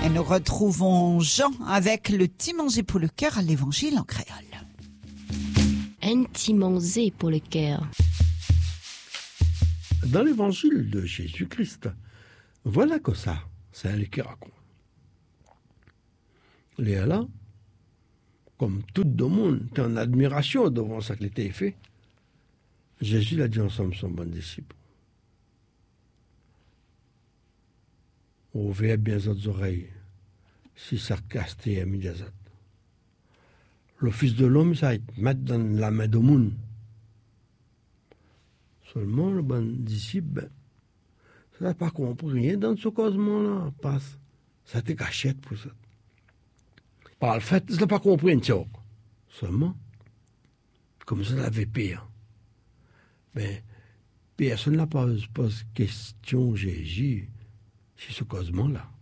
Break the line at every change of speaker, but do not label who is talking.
Et nous retrouvons Jean avec le petit manger pour le cœur à l'évangile en créole.
Un petit manger pour le cœur.
Dans l'évangile de Jésus-Christ, voilà que ça, c'est elle qui raconte. Léa là, comme tout le monde, était en admiration devant ce qui était fait. Jésus l'a dit ensemble son bon disciple. Ouvrez bien vos oreilles, si ça caste et immédiatement. Le Fils de l'homme, ça va être mettre dans la main de monde. Seulement, le bon disciple, ça n'a pas compris rien dans ce causement-là. Parce ça te cachette pour ça. Par le fait, ça n'a pas compris un truc. Seulement, comme ça l'avait pire. Mais personne n'a pas posé question Jésus sur ce causement-là.